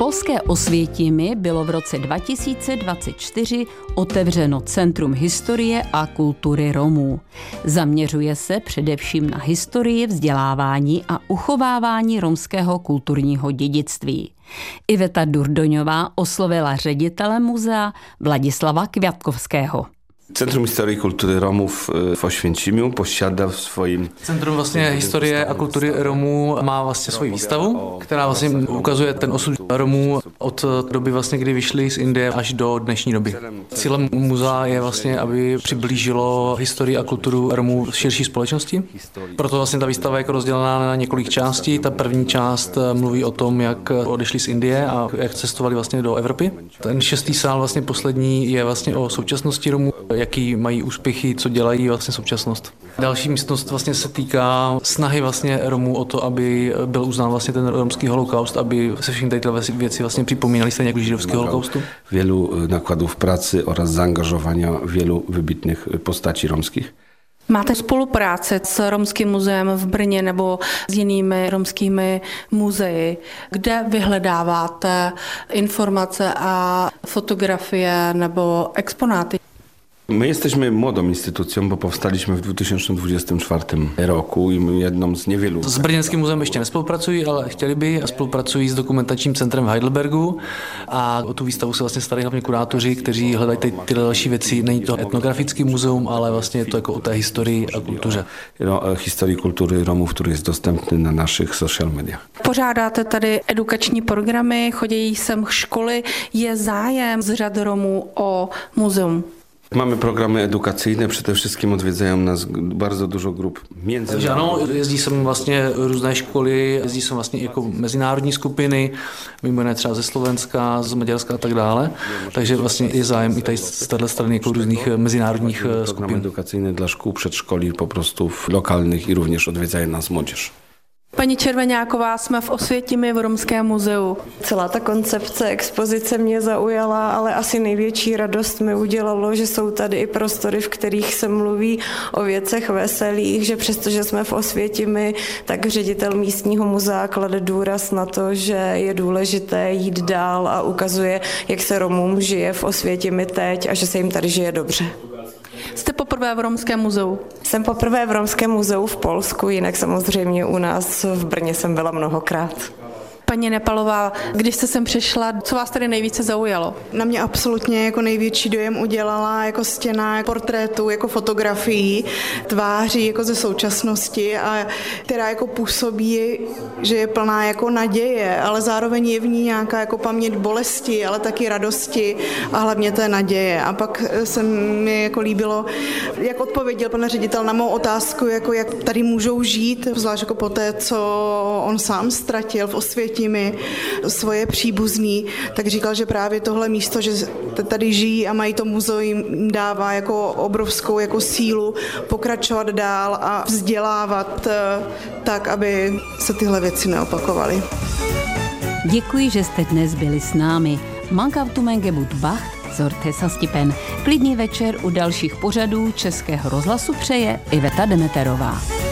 polské Osvětimi bylo v roce 2024 otevřeno Centrum historie a kultury Romů. Zaměřuje se především na historii, vzdělávání a uchovávání romského kulturního dědictví. Iveta Durdoňová oslovila ředitele muzea Vladislava Kwiatkowskiego. Centrum Historii Kultury Romów w Oświęcimiu posiada w swoim... Centrum vlastně historie a kultury Romů má vlastně svoji výstavu, která vlastně ukazuje ten osud Romů od doby vlastně, kdy vyšli z Indie až do dnešní doby. Cílem muzea je vlastně, aby přiblížilo historii a kulturu Romů v širší společnosti. Proto vlastně ta výstava je jako rozdělená na několik částí. Ta první část mluví o tom, jak odešli z Indie a jak cestovali vlastně do Evropy. Ten 6. sál vlastně poslední je vlastně o současnosti Romů, jaký mají úspěchy, co dělají vlastně současnost. Další místnost vlastně se týká snahy vlastně Romů o to, aby byl uznán vlastně ten romský holokaust, aby se všechny tyhle věci vlastně připomínali stejně jako židovský holokaustu. Wielu nakładów pracy oraz zaangażowania wielu wybitnych postaci romskich. Máte spolupráci s Romským muzeem v Brně nebo s jinými romskými muzeji, kde vyhledáváte informace a fotografie nebo exponáty? My jesteśmy młodą instytucją, bo powstaliśmy w 2024 roku i jedną z niewielu. S brněnským muzeem ještě nespolupracují, ale chtěli by a spolupracují s dokumentačním centrem v Heidelbergu a o tu výstavu se vlastně starají hlavně kurátoři, kteří hledají ty další věci. Není to etnografický muzeum, ale vlastně je to jako o té historii a kultuře. Historii kultury Romów, który jest dostępny na naszych social mediach. Pořádáte tady edukační programy, chodí sem školy, je zájem z řad Romů o muzeum? Mamy programy edukacyjne, przede wszystkim odwiedzają nas bardzo dużo grup międzynarodowych. Ano, jezdí sem vlastně různé školy, jezdí sem vlastně jako mezinárodní skupiny, mimo jiné třeba ze Slovenska, z Maďarska a tak dále. Takže vlastně je zájem i tady z této strany jako různých mezinárodních skupin. Programy edukacyjne dla szkół, przedszkoli po prostu lokalnych i również odwiedzają nas młodzież. Paní Červeňáková, jsme v Osvětimi v Romském muzeu. Celá ta koncepce expozice mě zaujala, ale asi největší radost mi udělalo, že jsou tady i prostory, v kterých se mluví o věcech veselých, že přestože jsme v Osvětimi, tak ředitel místního muzea klade důraz na to, že je důležité jít dál a ukazuje, jak se Romům žije v Osvětimi teď a že se jim tady žije dobře. Jste poprvé v Romském muzeu? Jsem poprvé v Romském muzeu v Polsku, jinak samozřejmě u nás v Brně jsem byla mnohokrát. Paní Nepalová, když jste sem přišla, co vás tady nejvíce zaujalo? Na mě absolutně jako největší dojem udělala jako stěna portrétů, jako fotografií, tváří jako ze současnosti, a která jako působí, že je plná jako naděje, ale zároveň je v ní nějaká jako paměť bolesti, ale taky radosti a hlavně té naděje. A pak se mi jako líbilo, jak odpověděl pan ředitel na mou otázku, jako jak tady můžou žít, zvlášť jako po té, co on sám ztratil v Osvětimi svoje příbuzný, tak říkal, že právě tohle místo, že tady žijí a mají to muzeum, jim dává jako obrovskou jako sílu pokračovat dál a vzdělávat tak, aby se tyhle věci neopakovaly. Děkuji, že jste dnes byli s námi. Mankavtumen gebut bacht, zorte sastipen. Klidný večer u dalších pořadů Českého rozhlasu přeje Iveta Demeterová.